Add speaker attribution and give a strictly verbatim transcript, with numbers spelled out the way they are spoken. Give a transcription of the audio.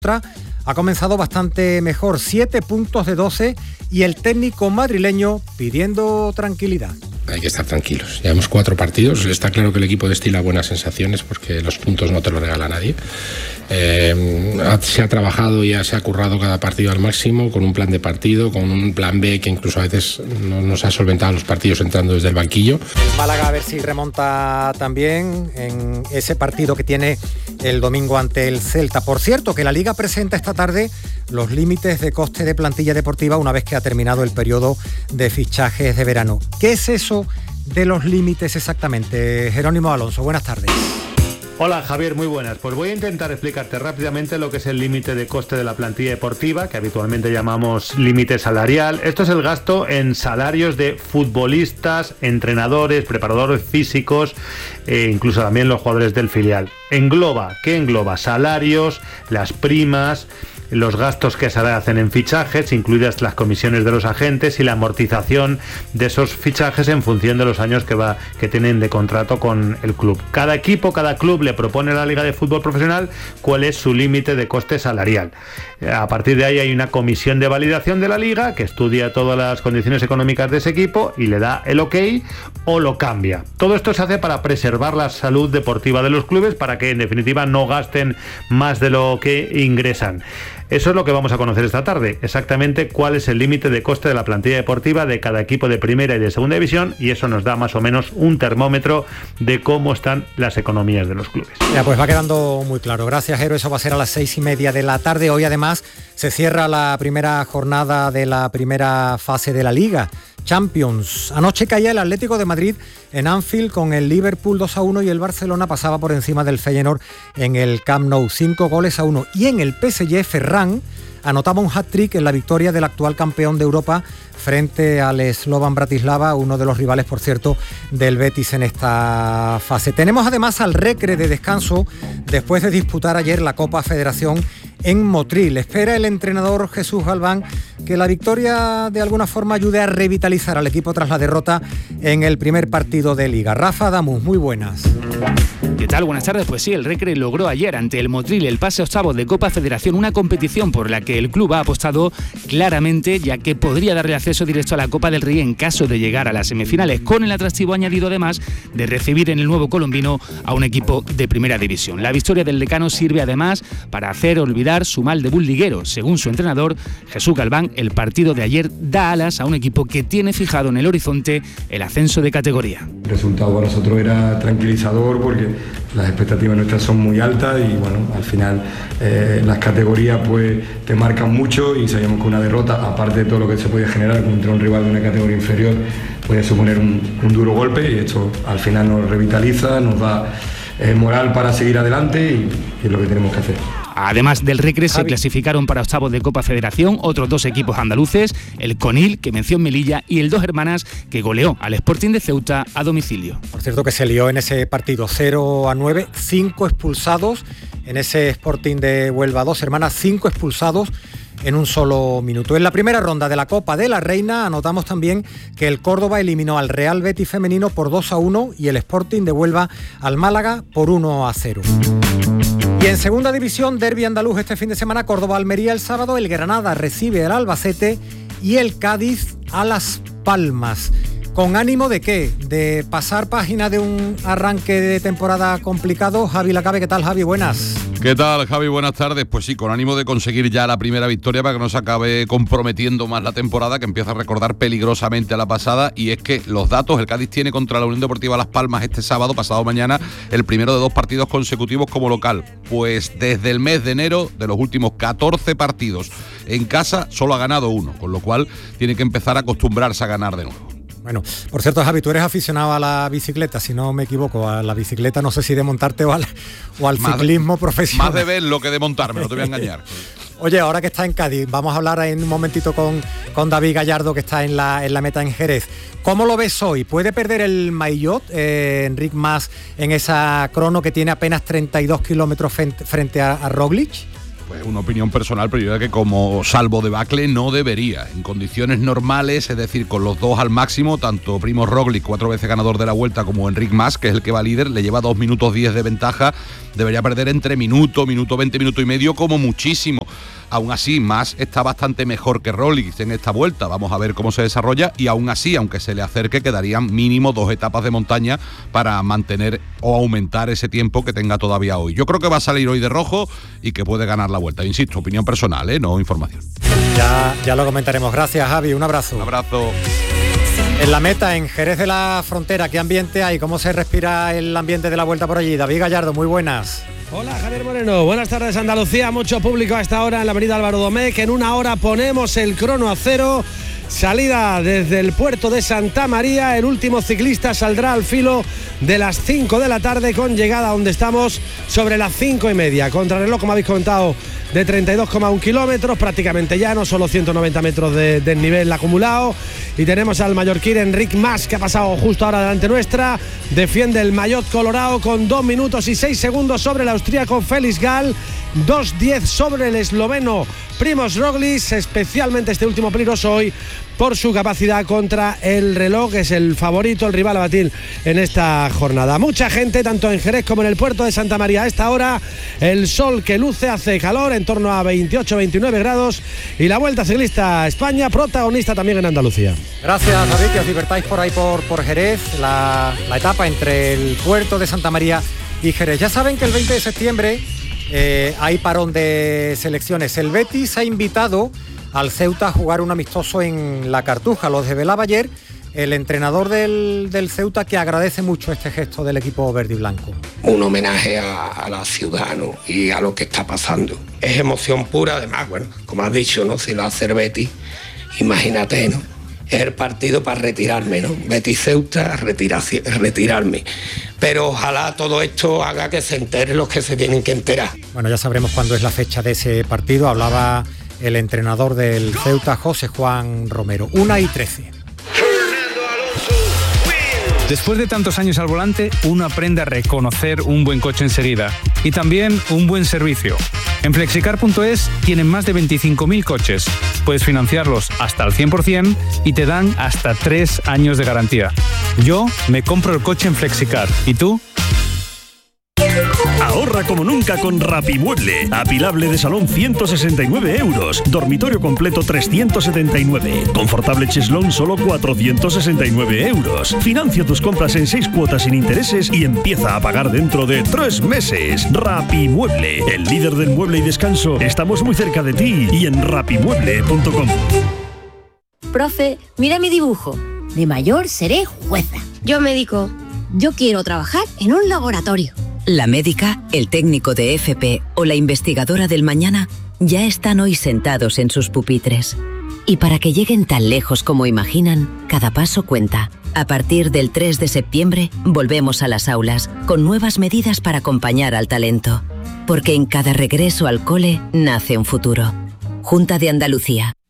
Speaker 1: ha comenzado bastante mejor, siete puntos de doce, y el técnico madrileño pidiendo tranquilidad.
Speaker 2: Hay que estar tranquilos. Llevamos cuatro partidos. Está claro que el equipo destila buenas sensaciones porque los puntos no te los regala nadie. Eh, se ha trabajado y se ha currado cada partido al máximo con un plan de partido, con un plan B que incluso a veces no nos ha solventado los partidos entrando desde el banquillo.
Speaker 1: Málaga a ver si remonta también en ese partido que tiene el domingo ante el Celta. Por cierto, que la Liga presenta esta tarde los límites de coste de plantilla deportiva una vez que ha terminado el periodo de fichajes de verano. ¿Qué es eso de los límites exactamente? Jerónimo Alonso, buenas tardes.
Speaker 3: Hola Javier, muy buenas. Pues voy a intentar explicarte rápidamente lo que es el límite de coste de la plantilla deportiva, que habitualmente llamamos límite salarial. Esto es el gasto en salarios de futbolistas, entrenadores, preparadores físicos e incluso también los jugadores del filial. Engloba, ¿qué engloba? Salarios, las primas, los gastos que se hacen en fichajes, incluidas las comisiones de los agentes y la amortización de esos fichajes en función de los años que va que tienen de contrato con el club. Cada equipo, cada club le propone a la Liga de Fútbol Profesional cuál es su límite de coste salarial. A partir de ahí hay una comisión de validación de la Liga que estudia todas las condiciones económicas de ese equipo y le da el ok o lo cambia. Todo esto se hace para preservar la salud deportiva de los clubes, para que en definitiva no gasten más de lo que ingresan. Eso es lo que vamos a conocer esta tarde, exactamente cuál es el límite de coste de la plantilla deportiva de cada equipo de primera y de segunda división, y eso nos da más o menos un termómetro de cómo están las economías de los clubes.
Speaker 1: Ya, pues va quedando muy claro. Gracias, Jero. Eso va a ser a las seis y media de la tarde. Hoy además se cierra la primera jornada de la primera fase de la Liga Champions. Anoche caía el Atlético de Madrid en Anfield con el Liverpool dos a uno y el Barcelona pasaba por encima del Feyenoord en el Camp Nou, cinco goles a uno. Y en el P S G, Ferran anotaba un hat-trick en la victoria del actual campeón de Europa frente al Slovan Bratislava, uno de los rivales, por cierto, del Betis en esta fase. Tenemos además al Recre de descanso después de disputar ayer la Copa Federación en Motril. Espera el entrenador Jesús Galván que la victoria de alguna forma ayude a revitalizar al equipo tras la derrota en el primer partido de Liga. Rafa Damus, muy buenas.
Speaker 4: ¿Qué tal? Buenas tardes. Pues sí, el Recre logró ayer ante el Motril el pase a octavos de Copa Federación, una competición por la que el club ha apostado claramente, ya que podría darle acceso directo a la Copa del Rey en caso de llegar a las semifinales, con el atractivo añadido además de recibir en el nuevo colombino a un equipo de primera división. La victoria del decano sirve además para hacer olvidar su mal debut liguero. Según su entrenador, Jesús Galván, el partido de ayer da alas a un equipo que tiene fijado en el horizonte el ascenso de categoría.
Speaker 5: El resultado para nosotros era tranquilizador porque las expectativas nuestras son muy altas y bueno, al final eh, las categorías pues te marcan mucho y sabíamos que una derrota, aparte de todo lo que se podía generar contra un rival de una categoría inferior, puede suponer un, un duro golpe, y esto al final nos revitaliza, nos da eh, moral para seguir adelante y, y es lo que tenemos que hacer.
Speaker 4: Además del Recre se clasificaron para octavos de Copa Federación otros dos equipos andaluces, el Conil, que venció en Melilla, y el Dos Hermanas, que goleó al Sporting de Ceuta a domicilio.
Speaker 1: Por cierto que se lió en ese partido cero a nueve, cinco expulsados en ese Sporting de Huelva. Dos Hermanas, cinco expulsados en un solo minuto. En la primera ronda de la Copa de la Reina anotamos también que el Córdoba eliminó al Real Betis femenino por dos a uno y el Sporting de Huelva al Málaga por uno a cero. Y en segunda división, derbi andaluz este fin de semana, Córdoba-Almería el sábado, el Granada recibe al Albacete y el Cádiz a Las Palmas. ¿Con ánimo de qué? ¿De pasar página de un arranque de temporada complicado? Javi Lacabe, ¿qué tal, Javi? Buenas.
Speaker 6: ¿Qué tal, Javi? Buenas tardes. Pues sí, con ánimo de conseguir ya la primera victoria para que no se acabe comprometiendo más la temporada, que empieza a recordar peligrosamente a la pasada. Y es que los datos, el Cádiz tiene contra la Unión Deportiva Las Palmas este sábado, pasado mañana, el primero de dos partidos consecutivos como local. Pues desde el mes de enero, de los últimos catorce partidos en casa, solo ha ganado uno, con lo cual tiene que empezar a acostumbrarse a ganar de nuevo.
Speaker 1: Bueno, por cierto, Javi, tú eres aficionado a la bicicleta, si no me equivoco, a la bicicleta, no sé si de montarte o al, o al más, ciclismo profesional.
Speaker 6: Más de verlo que de montarme, no te voy a engañar.
Speaker 1: Oye, ahora que está en Cádiz, vamos a hablar en un momentito con, con David Gallardo, que está en la, en la meta en Jerez. ¿Cómo lo ves hoy? ¿Puede perder el Maillot, eh, Enric Mas, en esa crono que tiene apenas treinta y dos kilómetros frente, frente a, a Roglic?
Speaker 6: Pues una opinión personal, pero yo creo que como salvo debacle no debería. En condiciones normales, es decir, con los dos al máximo, tanto Primož Roglič, cuatro veces ganador de la Vuelta, como Enric Mas, que es el que va líder, le lleva dos minutos diez de ventaja, debería perder entre minuto, minuto veinte, minuto y medio como muchísimo. Aún así, Mas está bastante mejor que Roglič en esta Vuelta. Vamos a ver cómo se desarrolla y aún así, aunque se le acerque, quedarían mínimo dos etapas de montaña para mantener o aumentar ese tiempo que tenga todavía hoy. Yo creo que va a salir hoy de rojo y que puede ganar la Vuelta. Insisto, opinión personal, ¿eh? No información.
Speaker 1: Ya, ya lo comentaremos. Gracias, Javi. Un abrazo.
Speaker 6: Un abrazo.
Speaker 1: En la meta, en Jerez de la Frontera, ¿qué ambiente hay? ¿Cómo se respira el ambiente de la Vuelta por allí? David Gallardo, muy buenas.
Speaker 7: Hola, Javier Moreno, buenas tardes Andalucía, mucho público a esta hora en la avenida Álvaro Domecq, en una hora ponemos el crono a cero, salida desde el puerto de Santa María, el último ciclista saldrá al filo de las cinco de la tarde con llegada donde estamos sobre las cinco y media, contrarreloj como habéis contado de treinta y dos coma uno kilómetros, prácticamente llano, solo ciento noventa metros de desnivel acumulado, y tenemos al mallorquín Enric Mas que ha pasado justo ahora delante nuestra, defiende el maillot colorado con dos minutos y seis segundos sobre el austríaco Félix Gall, dos diez sobre el esloveno Primož Roglič, especialmente este último peligroso hoy por su capacidad contra el reloj, que es el favorito, el rival a batir en esta jornada. Mucha gente, tanto en Jerez como en el puerto de Santa María a esta hora, el sol que luce, hace calor, en torno a veintiocho veintinueve grados, y la Vuelta Ciclista a España, protagonista también en Andalucía.
Speaker 1: Gracias, David, que os divertáis por ahí por, por Jerez, la, la etapa entre el puerto de Santa María y Jerez. Ya saben que el veinte de septiembre eh, hay parón de selecciones. El Betis ha invitado al Ceuta a jugar un amistoso en La Cartuja. Los desvelaba ayer el entrenador del, del Ceuta, que agradece mucho este gesto del equipo verde y blanco.
Speaker 8: Un homenaje a, a la ciudad, ¿no? Y a lo que está pasando. Es emoción pura, además, bueno, como has dicho, ¿no? Si lo hace el Betis, imagínate, ¿no? Es el partido para retirarme, ¿no? Betis-Ceuta, retira, retirarme. Pero ojalá todo esto haga que se enteren los que se tienen que enterar.
Speaker 1: Bueno, ya sabremos cuándo es la fecha de ese partido. Hablaba el entrenador del Ceuta, José Juan Romero. Una y trece.
Speaker 9: Después de tantos años al volante, uno aprende a reconocer un buen coche enseguida y también un buen servicio. En flexicar punto es tienen más de veinticinco mil coches. Puedes financiarlos hasta el cien por ciento y te dan hasta tres años de garantía. Yo me compro el coche en Flexicar. ¿Y tú?
Speaker 10: Ahorra como nunca con Rapimueble. Apilable de salón ciento sesenta y nueve euros. Dormitorio completo trescientos setenta y nueve. Confortable cheslón solo cuatrocientos sesenta y nueve euros. Financia tus compras en seis cuotas sin intereses y empieza a pagar dentro de tres meses. Rapimueble, el líder del mueble y descanso. Estamos muy cerca de ti y en rapimueble punto com.
Speaker 11: Profe, mira mi dibujo. De mayor seré jueza. Yo médico. Yo quiero trabajar en un laboratorio.
Speaker 12: La médica, el técnico de F P o la investigadora del mañana ya están hoy sentados en sus pupitres. Y para que lleguen tan lejos como imaginan, cada paso cuenta. A partir del tres de septiembre, volvemos a las aulas, con nuevas medidas para acompañar al talento. Porque en cada regreso al cole nace un futuro. Junta de Andalucía.